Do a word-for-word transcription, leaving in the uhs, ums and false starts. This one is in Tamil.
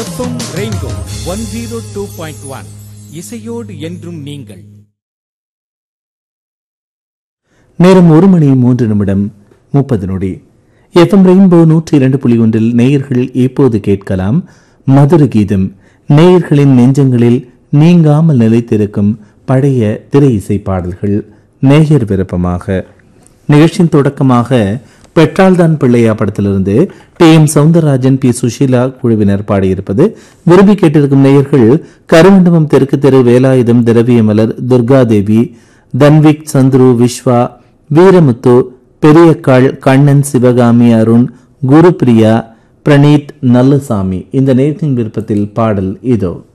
FM rainbow one zero two point one இசையோடு என்றும் நீங்கள். நேரம் ஒரு மணி மூன்று நிமிடம் முப்பது நொடி. எஃப்எம் ரெயின்போ நூற்றி இரண்டு புள்ளி ஒன்றில் நேயர்கள் இப்போது கேட்கலாம் மதுர கீதம். நேயர்களின் நெஞ்சங்களில் நீங்காமல் நிலைத்திருக்கும் பழைய திரை இசை பாடல்கள் நேயர் விருப்பமாக. நிகழ்ச்சியின் தொடக்கமாக பெற்றால்தான் பிள்ளையா படத்திலிருந்து D M Soundararajan, B Sushila குழுவினர் பாடியிருப்பது விரும்பி கேட்டிருக்கும் நேயர்கள் கருமண்டபம் தெற்கு தெரு வேலாயுதம், திரவியமலர், துர்காதேவி, தன்விக், சந்துரு, விஸ்வா, வீரமுத்து, பெரியக்காள், கண்ணன், சிவகாமி, அருண், குருபிரியா, பிரணீத், நல்லசாமி. இந்த நேரத்தின் விருப்பத்தில் பாடல் இதோ.